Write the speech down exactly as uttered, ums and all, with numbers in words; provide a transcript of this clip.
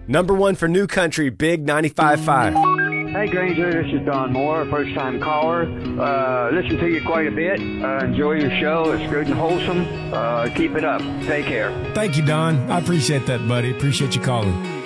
Number one for New Country, Big ninety-five point five. Hey, Granger, this is Don Moore, first-time caller. Uh, listen to you quite a bit. Uh, enjoy your show. It's good and wholesome. Uh, keep it up. Take care. Thank you, Don. I appreciate that, buddy. Appreciate you calling.